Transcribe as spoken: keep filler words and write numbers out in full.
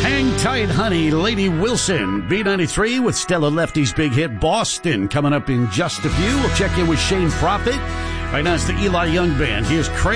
Hang tight, honey. Lady Wilson. B ninety-three with Stella Lefty's big hit, Boston, coming up in just a few. We'll check in with Shane Prophet. Right now it's the Eli Young Band. Here's Craig.